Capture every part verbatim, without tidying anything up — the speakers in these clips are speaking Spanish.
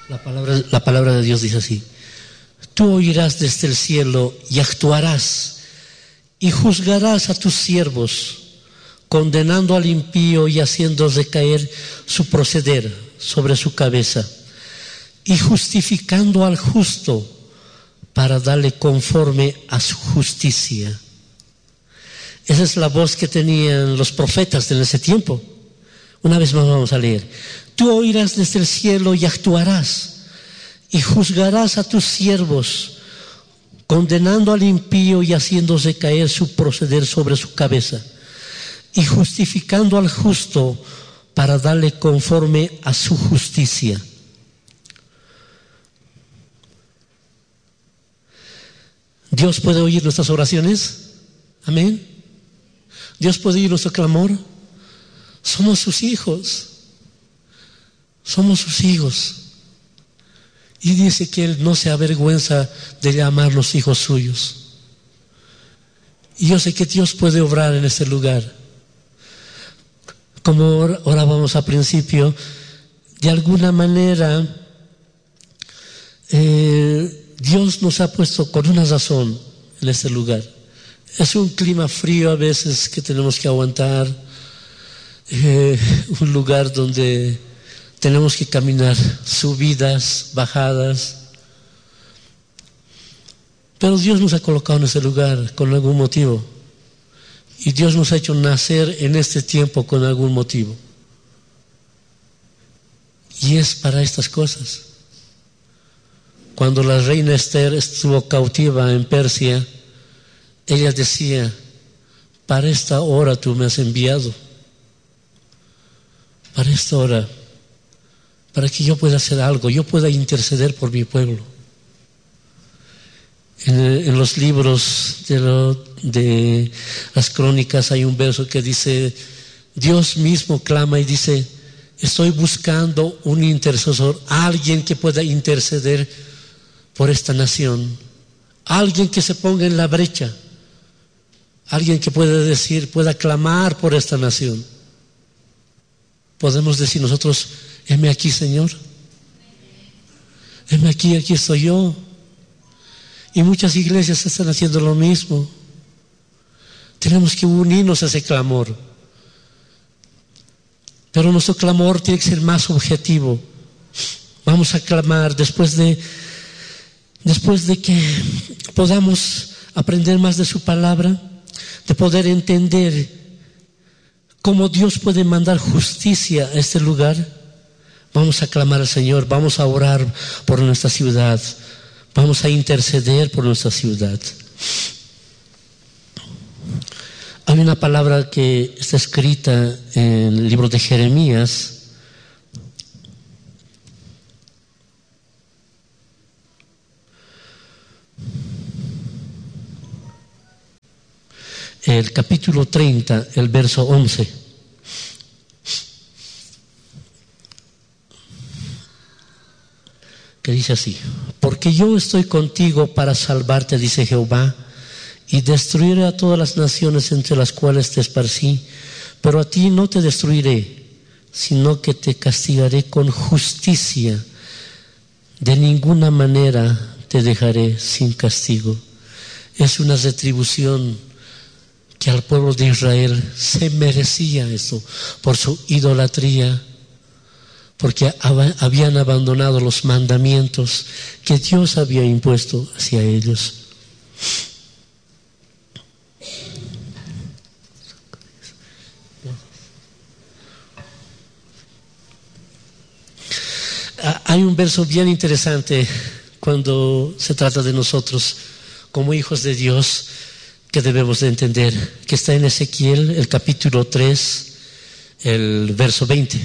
La palabra, la palabra de Dios dice así: tú oirás desde el cielo y actuarás y juzgarás a tus siervos, condenando al impío y haciendo recaer su proceder sobre su cabeza, y justificando al justo para darle conforme a su justicia. Esa es la voz que tenían los profetas en ese tiempo. Una vez más vamos a leer: tú oirás desde el cielo y actuarás y juzgarás a tus siervos, condenando al impío y haciéndose caer su proceder sobre su cabeza, y justificando al justo para darle conforme a su justicia. ¿Dios puede oír nuestras oraciones? Amén. ¿Dios puede oír nuestro clamor? Somos sus hijos. Somos sus hijos. Y dice que Él no se avergüenza de llamarnos hijos suyos. Y yo sé que Dios puede obrar en este lugar. Como orábamos al principio, de alguna manera eh, Dios nos ha puesto con una razón en este lugar. Es un clima frío a veces que tenemos que aguantar, eh, un lugar donde tenemos que caminar subidas, bajadas. Pero Dios nos ha colocado en ese lugar con algún motivo. Y Dios nos ha hecho nacer en este tiempo con algún motivo. Y es para estas cosas. Cuando la reina Esther estuvo cautiva en Persia, ella decía: para esta hora tú me has enviado. Para esta hora. Para que yo pueda hacer algo, yo pueda interceder por mi pueblo. En, en los libros de, lo, de las crónicas hay un verso que dice: Dios mismo clama y dice: estoy buscando un intercesor, alguien que pueda interceder por esta nación, alguien que se ponga en la brecha, alguien que pueda decir, pueda clamar por esta nación. Podemos decir nosotros: heme aquí, Señor, heme aquí, aquí estoy yo. Y muchas iglesias están haciendo lo mismo. Tenemos que unirnos a ese clamor, pero nuestro clamor tiene que ser más objetivo. Vamos a clamar después de después de que podamos aprender más de su palabra, de poder entender cómo Dios puede mandar justicia a este lugar. Vamos a clamar al Señor, vamos a orar por nuestra ciudad, vamos a interceder por nuestra ciudad. Hay una palabra que está escrita en el libro de Jeremías, el capítulo treinta, el verso once. Que dice así: porque yo estoy contigo para salvarte, dice Jehová, y destruiré a todas las naciones entre las cuales te esparcí, pero a ti no te destruiré, sino que te castigaré con justicia. De ninguna manera te dejaré sin castigo. Es una retribución que al pueblo de Israel se merecía eso por su idolatría, porque habían abandonado los mandamientos que Dios había impuesto hacia ellos. Hay un verso bien interesante cuando se trata de nosotros como hijos de Dios que debemos de entender, que está en Ezequiel, el capítulo tres, el verso veinte.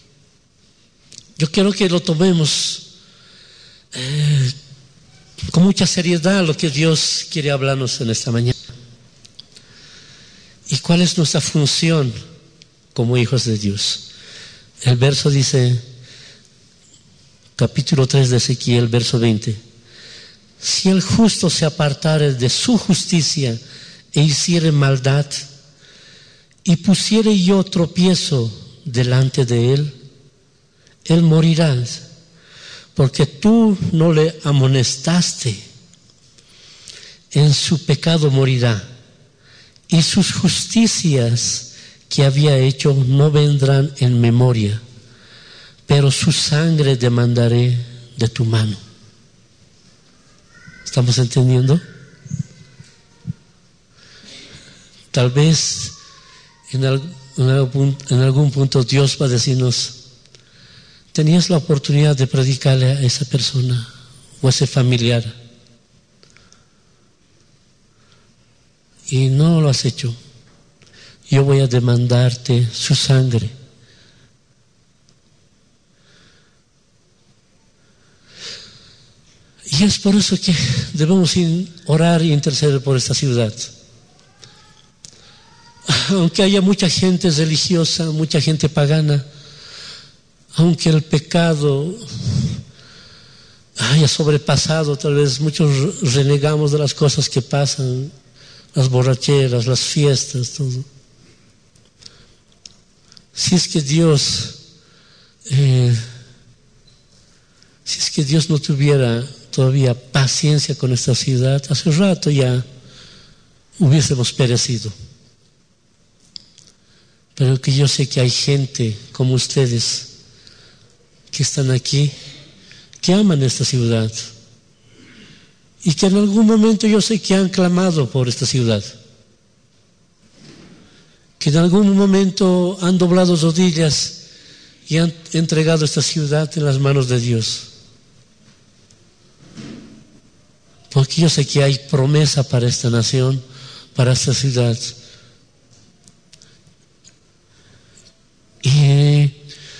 Yo quiero que lo tomemos eh, con mucha seriedad, lo que Dios quiere hablarnos en esta mañana. ¿Y cuál es nuestra función como hijos de Dios? El verso dice, capítulo tres de Ezequiel, verso veinte: si el justo se apartare de su justicia e hiciere maldad, y pusiere yo tropiezo delante de él, él morirá, porque tú no le amonestaste, en su pecado morirá, y sus justicias que había hecho no vendrán en memoria, pero su sangre demandaré de tu mano. ¿Estamos entendiendo? Tal vez en, al, en, algún, en algún punto Dios va a decirnos, tenías la oportunidad de predicarle a esa persona o a ese familiar y no lo has hecho. Yo voy a demandarte su sangre. Y es por eso que debemos orar y interceder por esta ciudad. Aunque haya mucha gente religiosa, mucha gente pagana, aunque el pecado haya sobrepasado, tal vez muchos renegamos de las cosas que pasan, las borracheras, las fiestas, todo. Si es que Dios, eh, si es que Dios no tuviera todavía paciencia con esta ciudad, hace rato ya hubiésemos perecido. Pero que yo sé que hay gente como ustedes que están aquí, que aman esta ciudad y que en algún momento yo sé que han clamado por esta ciudad, que en algún momento han doblado rodillas y han entregado esta ciudad en las manos de Dios, porque yo sé que hay promesa para esta nación, para esta ciudad. Y,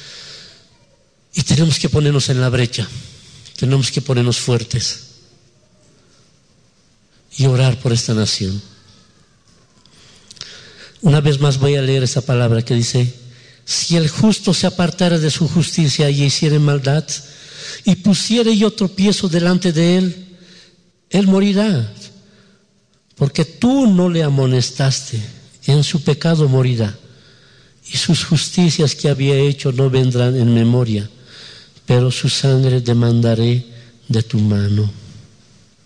y tenemos que ponernos en la brecha, tenemos que ponernos fuertes y orar por esta nación. Una vez más voy a leer esa palabra que dice: si el justo se apartara de su justicia y hiciere maldad, y pusiere yo tropiezo delante de él, él morirá, porque tú no le amonestaste, en su pecado morirá. Y sus justicias que había hecho no vendrán en memoria, pero su sangre demandaré de tu mano.